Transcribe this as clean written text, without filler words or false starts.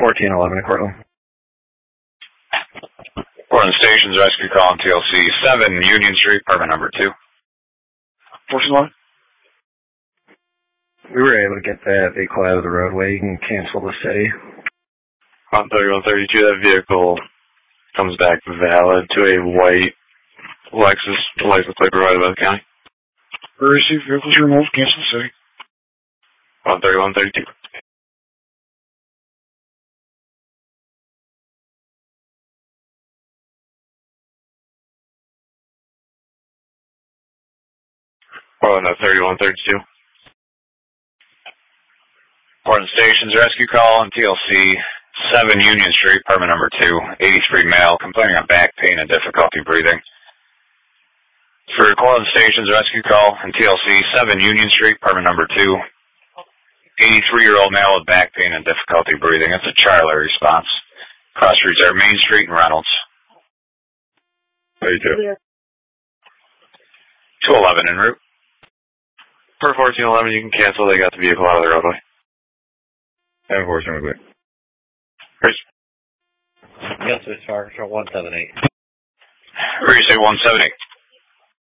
1411 in Cortland. Portland Station's rescue call on TLC 7 Union Street, apartment number 2. 1411? We were able to get that vehicle out of the roadway. You can cancel the city. On 3132, that vehicle comes back valid to a white Lexus, the license plate provided by the county. Emergency vehicles removed, cancel the city. On 3132. Portland 3132. Portland Station's rescue call on TLC 7 Union Street, apartment number 2, 83 male, complaining of back pain and difficulty breathing. For Portland Station's rescue call on TLC 7 Union Street, apartment number 2, 83-year-old male with back pain and difficulty breathing. It's a Charlie response. Cross streets are Main Street and Reynolds. 32. 211 en route. For 1411, you can cancel. They got the vehicle out of the roadway. And 1411. Chris? Yes, sir. 178. Where you say 178?